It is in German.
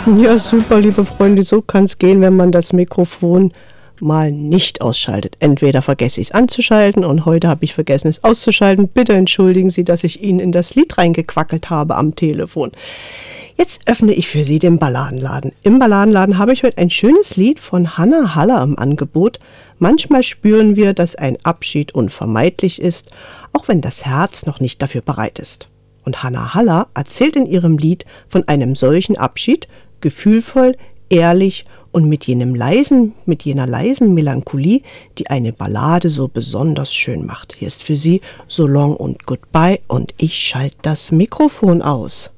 Ja, super, liebe Freunde, so kann es gehen, wenn man das Mikrofon mal nicht ausschaltet. Entweder vergesse ich es anzuschalten und heute habe ich vergessen, es auszuschalten. Bitte entschuldigen Sie, dass ich Ihnen in das Lied reingequackelt habe am Telefon. Jetzt öffne ich für Sie den Balladenladen. Im Balladenladen habe ich heute ein schönes Lied von Hanna Haller im Angebot. Manchmal spüren wir, dass ein Abschied unvermeidlich ist, auch wenn das Herz noch nicht dafür bereit ist. Und Hanna Haller erzählt in ihrem Lied von einem solchen Abschied, gefühlvoll, ehrlich und mit jener leisen Melancholie, die eine Ballade so besonders schön macht. Hier ist für Sie So Long und Goodbye und ich schalte das Mikrofon aus.